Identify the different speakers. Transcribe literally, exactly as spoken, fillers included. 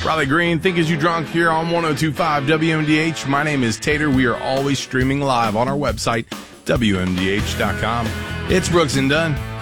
Speaker 1: Riley Green, Think As You Drunk here on one oh two point five W M D H. My name is Tater. We are always streaming live on our website, W M D H dot com. It's Brooks and Dunn.